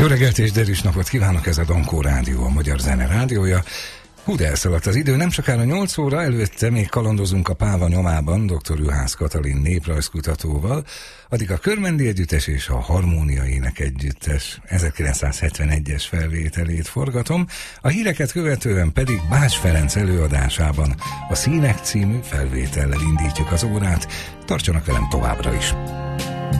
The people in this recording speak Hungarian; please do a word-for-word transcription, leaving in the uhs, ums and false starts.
Jó reggelt és derűs napot kívánok, ez a Dankó Rádió, a Magyar Zene Rádiója. Hú, de elszaladt az idő, nem sokára nyolc óra, előtte még kalandozunk a Páva nyomában doktor Juhász Katalin néprajzkutatóval, addig a Körmendi Együttes és a Harmónia Ének Együttes ezerkilencszázhetvenegyes felvételét forgatom, a híreket követően pedig Bács Ferenc előadásában a Színek című felvétellel indítjuk az órát, tartsanak velem továbbra is!